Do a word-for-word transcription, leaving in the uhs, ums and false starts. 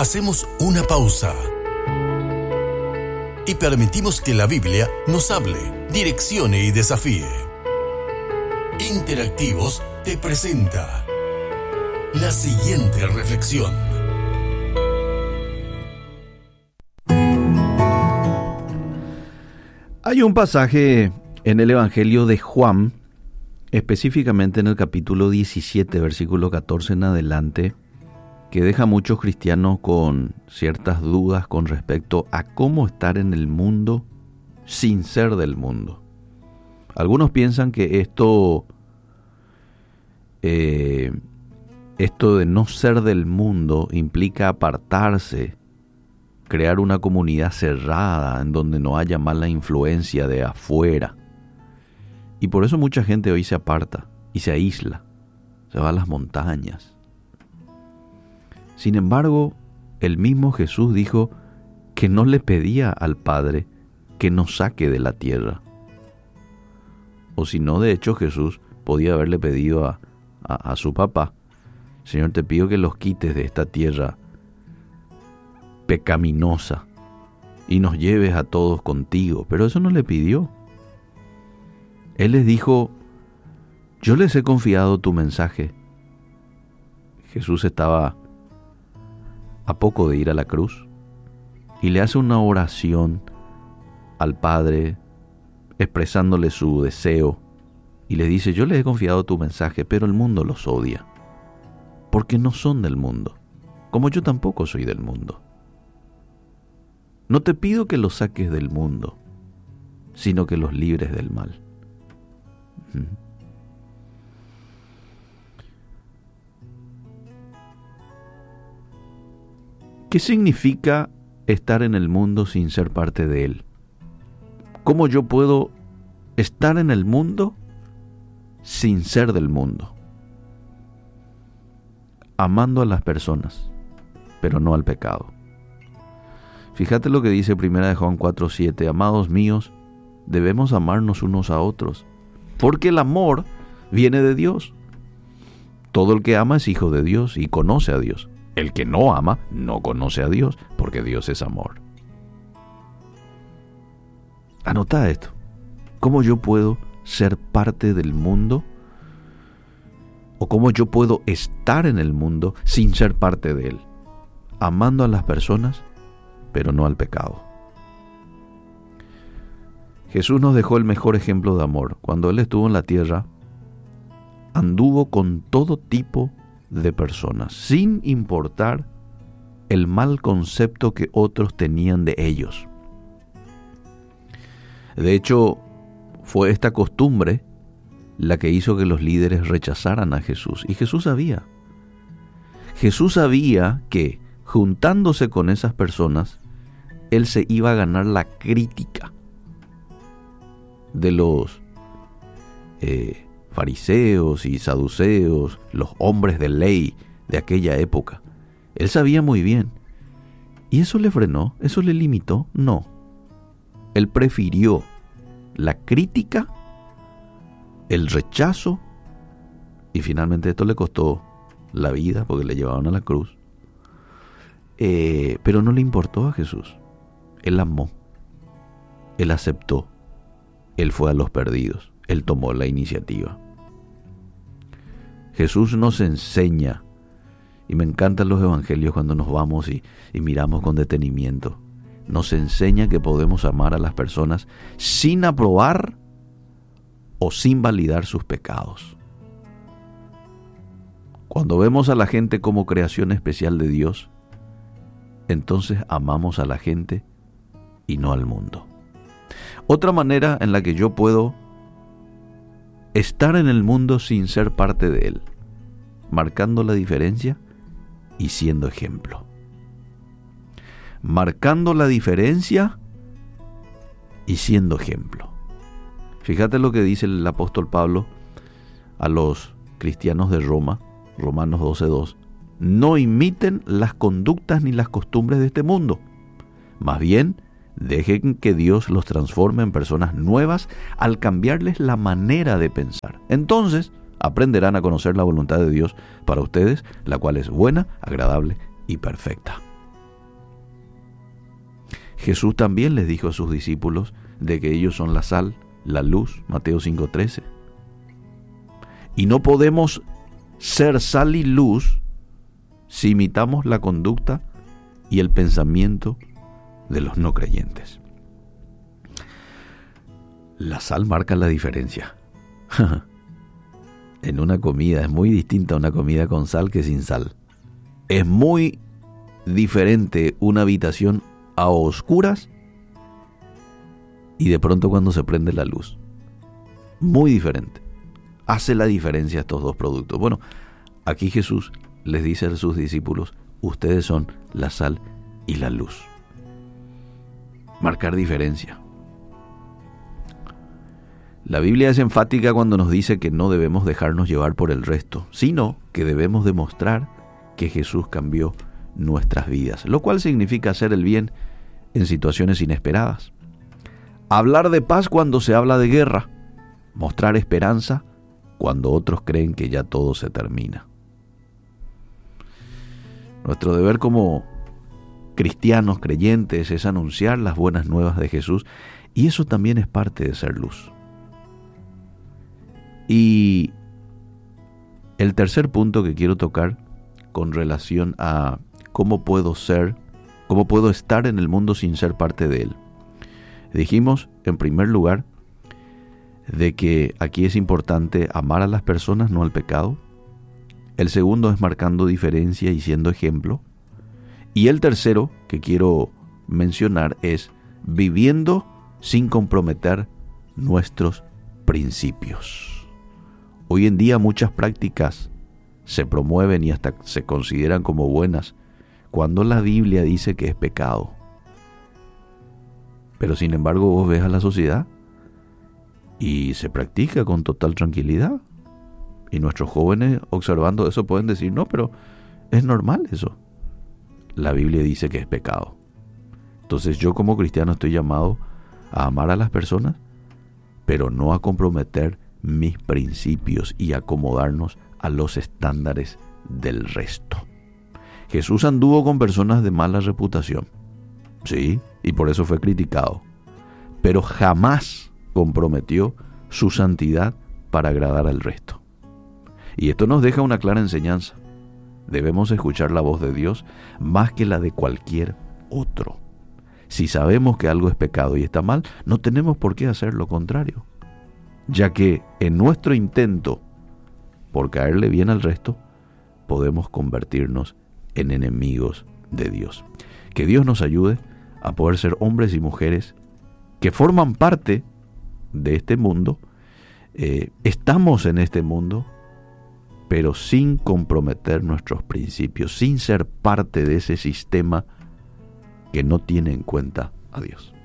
Hacemos una pausa y permitimos que la Biblia nos hable, direccione y desafíe. Interactivos te presenta la siguiente reflexión. Hay un pasaje en el Evangelio de Juan, específicamente en el capítulo diecisiete, versículo catorce en adelante, que deja a muchos cristianos con ciertas dudas con respecto a cómo estar en el mundo sin ser del mundo. Algunos piensan que esto, eh, esto de no ser del mundo implica apartarse, crear una comunidad cerrada en donde no haya mala influencia de afuera. Y por eso mucha gente hoy se aparta y se aísla, se va a las montañas. Sin embargo, el mismo Jesús dijo que no le pedía al Padre que nos saque de la tierra. O si no, de hecho, Jesús podía haberle pedido a, a, a su papá: Señor, te pido que los quites de esta tierra pecaminosa y nos lleves a todos contigo. Pero eso no le pidió. Él les dijo: yo les he confiado tu mensaje. Jesús estaba a poco de ir a la cruz y le hace una oración al Padre expresándole su deseo y le dice: yo les he confiado tu mensaje, pero el mundo los odia porque no son del mundo, como yo tampoco soy del mundo. No te pido que los saques del mundo, sino que los libres del mal. ¿Qué significa estar en el mundo sin ser parte de él? ¿Cómo yo puedo estar en el mundo sin ser del mundo? Amando a las personas, pero no al pecado. Fíjate lo que dice primera de Juan cuatro siete: amados míos, debemos amarnos unos a otros, porque el amor viene de Dios. Todo el que ama es hijo de Dios y conoce a Dios. El que no ama no conoce a Dios, porque Dios es amor. Anota esto. ¿Cómo yo puedo ser parte del mundo? ¿O cómo yo puedo estar en el mundo sin ser parte de él? Amando a las personas, pero no al pecado. Jesús nos dejó el mejor ejemplo de amor. Cuando Él estuvo en la tierra, anduvo con todo tipo de personas, sin importar el mal concepto que otros tenían de ellos. De hecho, fue esta costumbre la que hizo que los líderes rechazaran a Jesús. Y Jesús sabía. Jesús sabía que, juntándose con esas personas, Él se iba a ganar la crítica de los eh, fariseos y saduceos, los hombres de ley de aquella época. Él sabía muy bien. ¿Y eso le frenó? ¿Eso le limitó? No. Él prefirió la crítica, el rechazo, y finalmente esto le costó la vida porque le llevaban a la cruz. Eh, pero no le importó a Jesús. Él amó. Él aceptó. Él fue a los perdidos. Él tomó la iniciativa. Jesús nos enseña, y me encantan los evangelios cuando nos vamos y, y miramos con detenimiento. Nos enseña que podemos amar a las personas sin aprobar o sin validar sus pecados. Cuando vemos a la gente como creación especial de Dios, entonces amamos a la gente y no al mundo. Otra manera en la que yo puedo estar en el mundo sin ser parte de él, marcando la diferencia y siendo ejemplo. Marcando la diferencia y siendo ejemplo. Fíjate lo que dice el apóstol Pablo a los cristianos de Roma, Romanos doce dos. No imiten las conductas ni las costumbres de este mundo. Más bien, dejen que Dios los transforme en personas nuevas al cambiarles la manera de pensar. Entonces, aprenderán a conocer la voluntad de Dios para ustedes, la cual es buena, agradable y perfecta. Jesús también les dijo a sus discípulos de que ellos son la sal, la luz, Mateo cinco trece. Y no podemos ser sal y luz si imitamos la conducta y el pensamiento de los no creyentes. La sal marca la diferencia. En una comida es muy distinta una comida con sal que sin sal. Es muy diferente una habitación a oscuras y de pronto cuando se prende la luz. Muy diferente. Hace la diferencia estos dos productos. Bueno, aquí Jesús les dice a sus discípulos, ustedes son la sal y la luz. Marcar diferencia. La Biblia es enfática cuando nos dice que no debemos dejarnos llevar por el resto, sino que debemos demostrar que Jesús cambió nuestras vidas, lo cual significa hacer el bien en situaciones inesperadas. Hablar de paz cuando se habla de guerra, mostrar esperanza cuando otros creen que ya todo se termina. Nuestro deber como cristianos creyentes es anunciar las buenas nuevas de Jesús, y eso también es parte de ser luz. Y el tercer punto que quiero tocar con relación a cómo puedo ser, cómo puedo estar en el mundo sin ser parte de él. Dijimos, en primer lugar, de que aquí es importante amar a las personas, no al pecado. El segundo es marcando diferencia y siendo ejemplo. Y el tercero que quiero mencionar es viviendo sin comprometer nuestros principios. Hoy en día muchas prácticas se promueven y hasta se consideran como buenas cuando la Biblia dice que es pecado. Pero sin embargo vos ves a la sociedad y se practica con total tranquilidad. Y nuestros jóvenes observando eso pueden decir, no, pero es normal eso. La Biblia dice que es pecado. Entonces yo como cristiano estoy llamado a amar a las personas, pero no a comprometer mis principios y acomodarnos a los estándares del resto. Jesús anduvo con personas de mala reputación, sí, y por eso fue criticado, pero jamás comprometió su santidad para agradar al resto. Y esto nos deja una clara enseñanza. Debemos escuchar la voz de Dios más que la de cualquier otro. Si sabemos que algo es pecado y está mal, no tenemos por qué hacer lo contrario, ya que en nuestro intento por caerle bien al resto, podemos convertirnos en enemigos de Dios. Que Dios nos ayude a poder ser hombres y mujeres que forman parte de este mundo, eh, estamos en este mundo, pero sin comprometer nuestros principios, sin ser parte de ese sistema que no tiene en cuenta a Dios.